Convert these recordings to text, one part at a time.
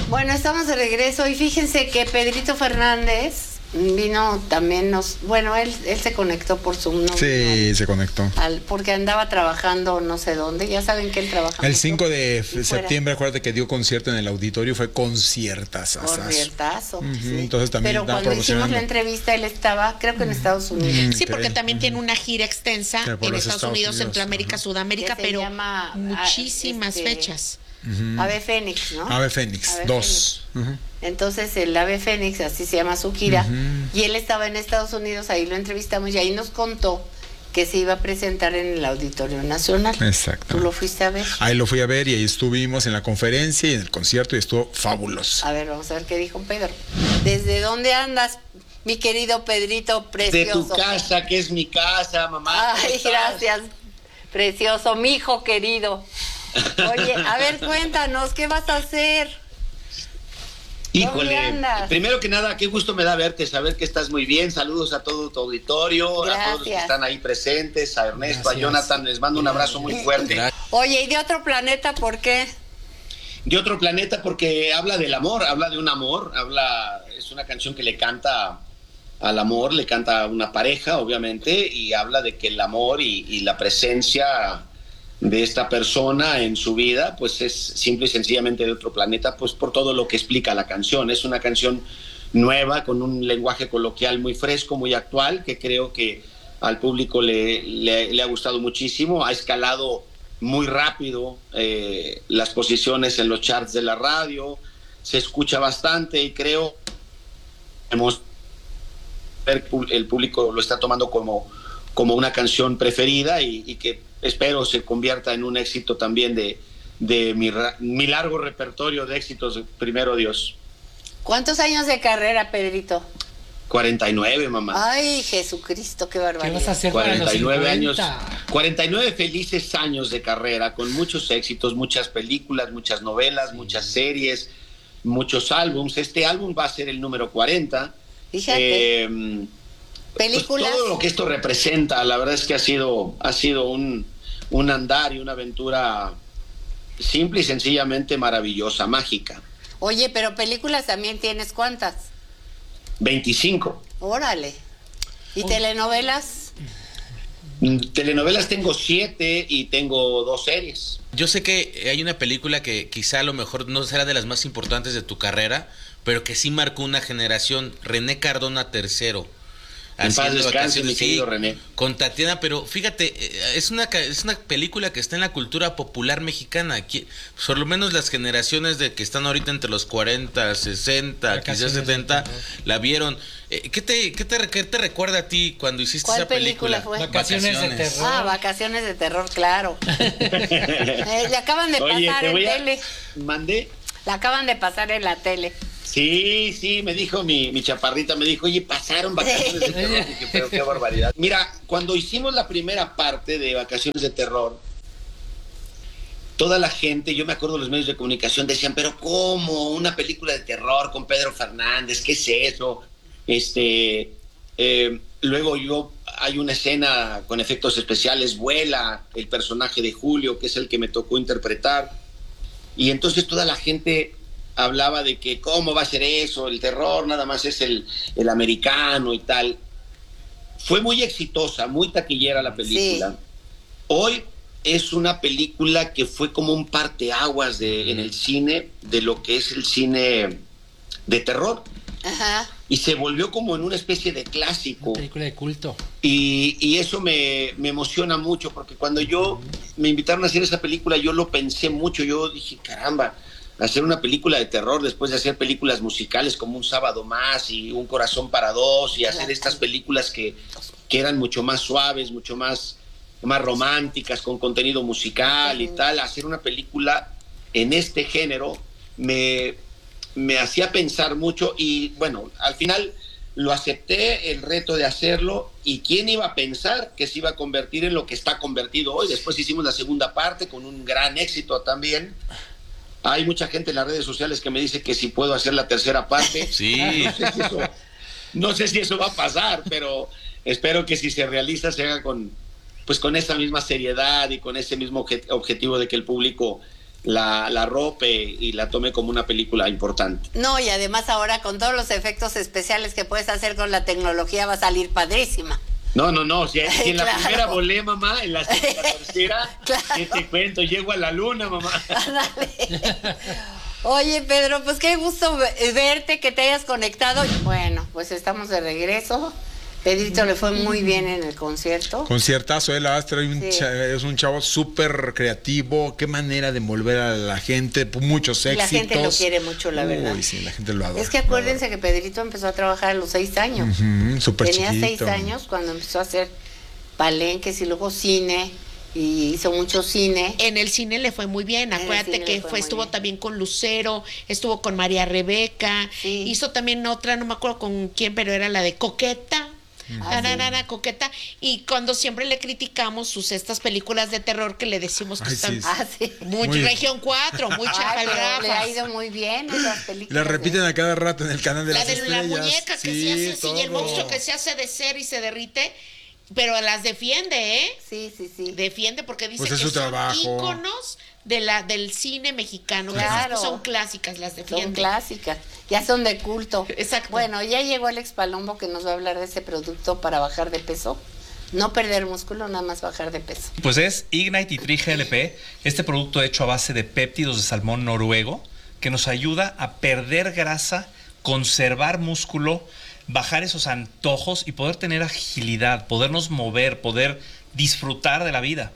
Bueno, estamos de regreso y fíjense que Pedrito Fernández vino también él se conectó por Zoom, ¿no? Sí, se conectó. Porque andaba trabajando no sé dónde, ya saben que él trabaja. El 5 de septiembre, acuérdate que dio concierto en el auditorio, fue conciertazo. Sí. Entonces también pero cuando hicimos la entrevista él estaba, creo que en Estados Unidos. Sí, porque también tiene una gira extensa en Estados Unidos, Centroamérica, Sudamérica, pero muchísimas fechas. Ave Fénix, ¿no? Ave Fénix, 2. Entonces el Ave Fénix, así se llama su gira, y él estaba en Estados Unidos, ahí lo entrevistamos y ahí nos contó que se iba a presentar en el Auditorio Nacional. Exacto. ¿Tú lo fuiste a ver? Ahí lo fui a ver y ahí estuvimos en la conferencia y en el concierto y estuvo fabuloso. A ver, vamos a ver qué dijo Pedro. ¿Desde dónde andas, mi querido Pedrito precioso? De tu casa, que es mi casa, mamá. Ay, gracias, precioso, mi hijo querido. Oye, a ver, cuéntanos, ¿qué vas a hacer? Híjole, primero que nada, qué gusto me da verte, saber que estás muy bien. Saludos a todo tu auditorio, gracias. A todos los que están ahí presentes, a Ernesto, gracias. A Jonathan, les mando un abrazo muy fuerte. Oye, ¿y de otro planeta por qué? De otro planeta porque habla del amor, habla de un amor, es una canción que le canta al amor, le canta a una pareja, obviamente, y habla de que el amor y la presencia de esta persona en su vida, pues es simple y sencillamente de otro planeta, pues por todo lo que explica la canción. Es una canción nueva, con un lenguaje coloquial muy fresco, muy actual, que creo que al público le ha gustado muchísimo. Ha escalado muy rápido las posiciones en los charts de la radio, se escucha bastante y creo que el público lo está tomando como una canción preferida y que espero se convierta en un éxito también de mi largo repertorio de éxitos, primero Dios. ¿Cuántos años de carrera, Pedrito? 49, mamá. Ay, Jesucristo, qué barbaridad. ¿Qué vas a hacer 49 para años, los 50? 49 felices años de carrera, con muchos éxitos, muchas películas, muchas novelas, muchas series, muchos álbums. Este álbum va a ser el número 40. Fíjate. Películas. Pues todo lo que esto representa, la verdad es que ha sido un andar y una aventura simple y sencillamente maravillosa, mágica. Oye, pero películas también tienes, ¿cuántas? 25. Órale. ¿Y telenovelas? Telenovelas tengo 7 y tengo 2 series. Yo sé que hay una película que quizá a lo mejor no será de las más importantes de tu carrera, pero que sí marcó una generación, René Cardona III. En paz descanse, mi querido René. Con Tatiana, pero fíjate, es una película que está en la cultura popular mexicana. Por lo menos las generaciones de que están ahorita entre los 40, 60, quizás 70, la vieron. ¿Qué te recuerda a ti cuando hiciste esa película? Fue? Vacaciones de terror. Ah, Vacaciones de terror, claro. Le acaban de pasar en tele. ¿Mandé? La acaban de pasar en la tele. Sí, me dijo mi chaparrita, me dijo, oye, pasaron Vacaciones de Terror. Dije, pero qué barbaridad. Mira, cuando hicimos la primera parte de Vacaciones de Terror, toda la gente, yo me acuerdo los medios de comunicación decían, pero ¿cómo? Una película de terror con Pedro Fernández, ¿qué es eso? Luego hay una escena con efectos especiales, vuela el personaje de Julio, que es el que me tocó interpretar, y entonces toda la gente hablaba de que cómo va a ser eso, el terror nada más es el americano y tal. Fue muy exitosa, muy taquillera la película. Sí. Hoy es una película que fue como un parteaguas en el cine, de lo que es el cine de terror. Ajá. Y se volvió como en una especie de clásico. Una película de culto. Y eso me emociona mucho, porque cuando me invitaron a hacer esa película, yo lo pensé mucho. Yo dije, caramba, hacer una película de terror después de hacer películas musicales como Un Sábado Más y Un Corazón para Dos, y hacer estas películas que eran mucho más suaves, mucho más románticas, con contenido musical y tal. Hacer una película en este género me hacía pensar mucho, y bueno, al final lo acepté, el reto de hacerlo, y quién iba a pensar que se iba a convertir en lo que está convertido hoy. Después hicimos la segunda parte con un gran éxito también. Hay mucha gente en las redes sociales que me dice que si puedo hacer la tercera parte. Sí. No sé si eso va a pasar, pero espero que si se realiza se haga con esa misma seriedad y con ese mismo objetivo de que el público la rope y la tome como una película importante. No, y además ahora con todos los efectos especiales que puedes hacer con la tecnología va a salir padrísima. No, si en la primera volé, mamá, en la tercera, ¿qué te cuento? Llego a la luna, mamá. Oye, Pedro, pues qué gusto verte, que te hayas conectado. Bueno, pues estamos de regreso. Pedrito le fue muy bien en el concierto. Conciertazo, él es un chavo súper creativo. Qué manera de envolver a la gente, muchos éxitos. La gente lo quiere mucho, la verdad. Uy, sí, la gente lo adora. Es que acuérdense que Pedrito empezó a trabajar a los 6 años. Súper chiquito. Tenía 6 años cuando empezó a hacer palenques y luego cine. Y hizo mucho cine. En el cine le fue muy bien. Acuérdate que estuvo también con Lucero, estuvo con María Rebeca, hizo también otra, no me acuerdo con quién, pero era la de Coqueta. Coqueta. Y cuando siempre le criticamos estas películas de terror que le decimos que están muy Región 4, muy chafalgrafas. Le ha ido muy bien esas películas. La repiten a cada rato en el canal de las estrellas. La de la muñeca que se hace así, y el monstruo que se hace de ser y se derrite. Pero las defiende, ¿eh? Sí. Defiende porque dice pues es que su son trabajo. íconos del cine mexicano. Claro. Son clásicas, las defiende. Son clásicas. Ya son de culto. Exacto. Bueno, ya llegó Alex Palombo, que nos va a hablar de ese producto para bajar de peso. No perder músculo, nada más bajar de peso. Pues es Ignite y Tri GLP, este producto hecho a base de péptidos de salmón noruego, que nos ayuda a perder grasa, conservar músculo, bajar esos antojos y poder tener agilidad, podernos mover, poder disfrutar de la vida.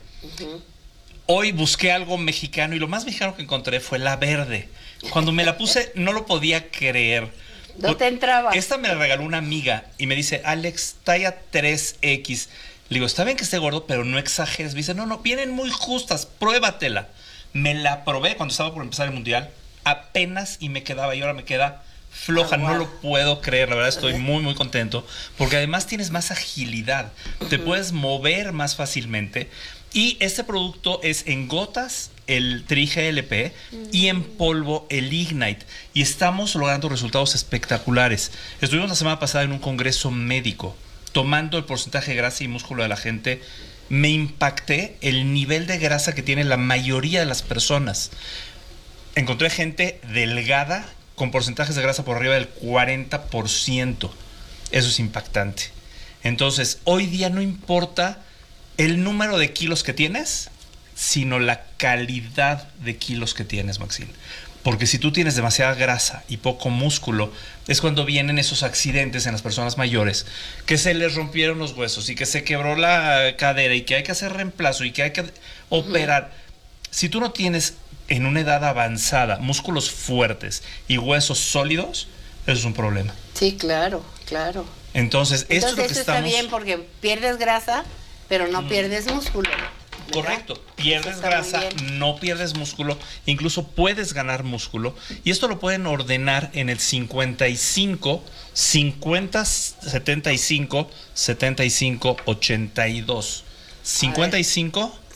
Hoy busqué algo mexicano y lo más mexicano que encontré fue la verde. Cuando me la puse no lo podía creer. No te entraba. Esta me la regaló una amiga y me dice, Alex, talla 3X. Le digo, está bien que esté gordo, pero no exageres. Me dice, no, vienen muy justas, pruébatela. Me la probé cuando estaba por empezar el mundial, apenas y me quedaba, y ahora me queda floja, no lo puedo creer, la verdad estoy muy muy contento, porque además tienes más agilidad, te puedes mover más fácilmente, y este producto es en gotas el Tri GLP y en polvo el Ignite, y estamos logrando resultados espectaculares. Estuvimos la semana pasada en un congreso médico, tomando el porcentaje de grasa y músculo de la gente. Me impacté el nivel de grasa que tiene la mayoría de las personas. Encontré gente delgada con porcentajes de grasa por arriba del 40%. Eso es impactante. Entonces, hoy día no importa el número de kilos que tienes, sino la calidad de kilos que tienes, Maxine. Porque si tú tienes demasiada grasa y poco músculo, es cuando vienen esos accidentes en las personas mayores, que se les rompieron los huesos y que se quebró la cadera y que hay que hacer reemplazo y que hay que operar. Si tú no tienes en una edad avanzada músculos fuertes y huesos sólidos, eso es un problema. Sí, claro. Entonces esto es lo que está bien porque pierdes grasa, pero no pierdes músculo. Correcto, pierdes grasa, no pierdes músculo, incluso puedes ganar músculo, y esto lo pueden ordenar en el 55 50 75 75 82. 55